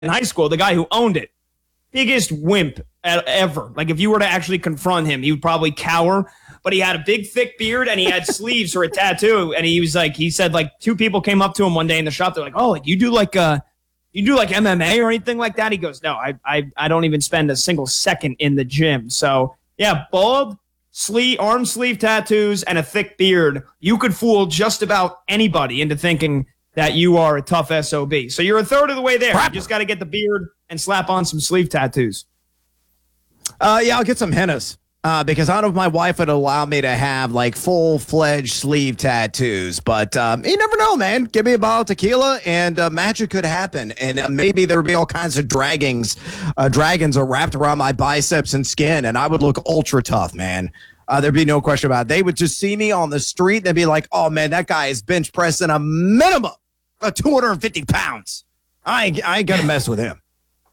in high school, the guy who owned it, biggest wimp ever. Like if you were to actually confront him, he would probably cower. But he had a big, thick beard, and he had sleeves for a tattoo. And he said two people came up to him one day in the shop. They're like, "Oh, you do like MMA or anything like that?" He goes, "No, I don't even spend a single second in the gym." So yeah, bald, arm sleeve tattoos, and a thick beard. You could fool just about anybody into thinking that you are a tough SOB. So you're a third of the way there. You just got to get the beard and slap on some sleeve tattoos. Yeah, I'll get some hennas. Because I don't know if my wife would allow me to have like full-fledged sleeve tattoos, but you never know, man. Give me a bottle of tequila and magic could happen, and maybe there would be all kinds of dragons are wrapped around my biceps and skin, and I would look ultra tough, man. There'd be no question about it. They would just see me on the street, they'd be like, "Oh man, that guy is bench pressing a minimum of 250 pounds. I ain't gonna mess with him."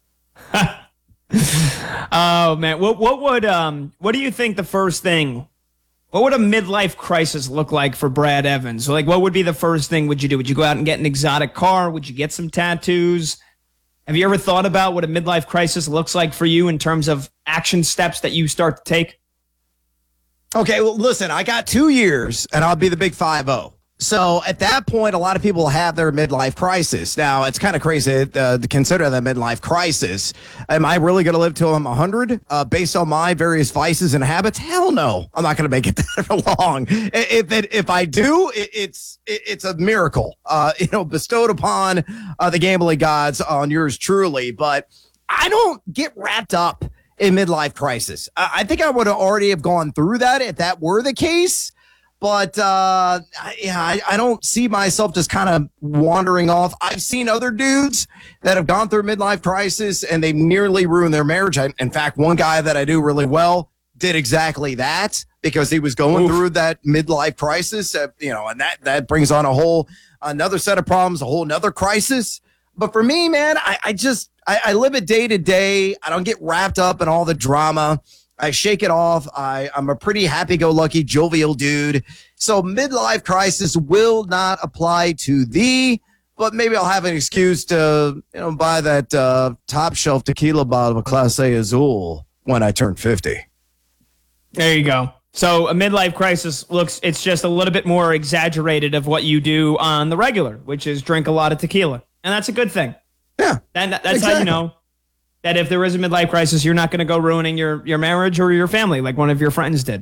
Oh man, what do you think the first thing? What would a midlife crisis look like for Brad Evans? So, like, what would be the first thing would you do? Would you go out and get an exotic car? Would you get some tattoos? Have you ever thought about what a midlife crisis looks like for you in terms of action steps that you start to take? Okay, well, listen, I got 2 years, and I'll be the big 5-0. So at that point, a lot of people have their midlife crisis. Now, it's kind of crazy to consider the midlife crisis. Am I really going to live till I'm 100 based on my various vices and habits? Hell no. I'm not going to make it that long. If I do, it's a miracle, bestowed upon the gambling gods on yours truly. But I don't get wrapped up in midlife crisis. I think I would already have gone through that if that were the case. But I don't see myself just kind of wandering off. I've seen other dudes that have gone through midlife crisis and they nearly ruined their marriage. In fact, one guy that I do really well did exactly that because he was going through that midlife crisis, and that brings on another set of problems, a whole nother crisis. But for me, man, I live it day to day. I don't get wrapped up in all the drama. I shake it off. I'm a pretty happy-go-lucky, jovial dude. So midlife crisis will not apply to thee, but maybe I'll have an excuse to, buy that top shelf tequila bottle of Class A Azul when I turn 50. There you go. So a midlife crisis it's just a little bit more exaggerated of what you do on the regular, which is drink a lot of tequila. And that's a good thing. Yeah. And that's how you know that if there is a midlife crisis, you're not going to go ruining your marriage or your family like one of your friends did.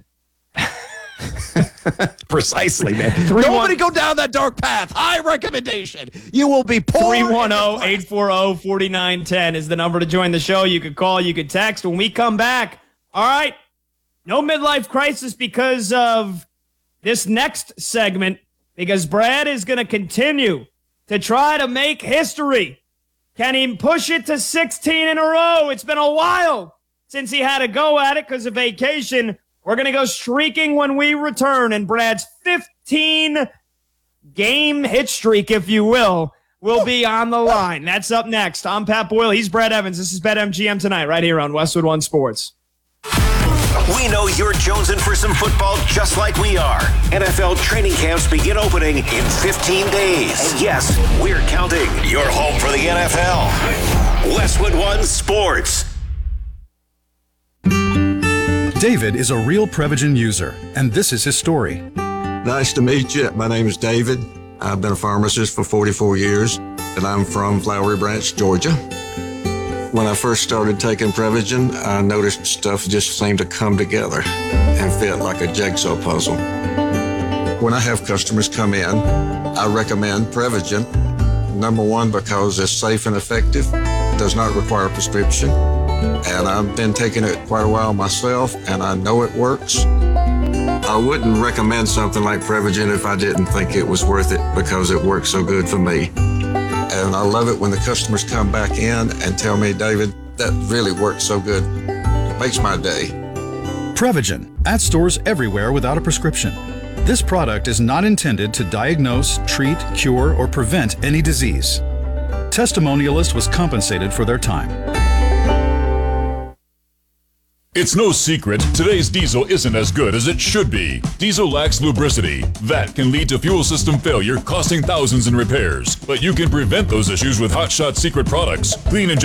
Precisely, man. Nobody go down that dark path. High recommendation. You will be poor. 310-840-4910 is the number to join the show. You could call, you could text. When we come back, all right, no midlife crisis because of this next segment, because Brad is going to continue to try to make history. Can he push it to 16 in a row? It's been a while since he had a go at it because of vacation. We're going to go streaking when we return, and Brad's 15-game hit streak, if you will be on the line. That's up next. I'm Pat Boyle. He's Brad Evans. This is BetMGM Tonight right here on Westwood One Sports. We know you're jonesing for some football just like we are. NFL training camps begin opening in 15 days. And yes, we're counting. Your home for the NFL. Westwood One Sports. David is a real Prevagen user, and this is his story. Nice to meet you. My name is David. I've been a pharmacist for 44 years, and I'm from Flowery Branch, Georgia. When I first started taking Prevagen, I noticed stuff just seemed to come together and fit like a jigsaw puzzle. When I have customers come in, I recommend Prevagen. Number one, because it's safe and effective, does not require a prescription, and I've been taking it quite a while myself, and I know it works. I wouldn't recommend something like Prevagen if I didn't think it was worth it because it works so good for me. And I love it when the customers come back in and tell me, David, that really works so good. It makes my day. Prevagen, at stores everywhere without a prescription. This product is not intended to diagnose, treat, cure, or prevent any disease. Testimonialist was compensated for their time. It's no secret, today's diesel isn't as good as it should be. Diesel lacks lubricity. That can lead to fuel system failure, costing thousands in repairs. But you can prevent those issues with Hot Shot Secret products. Clean and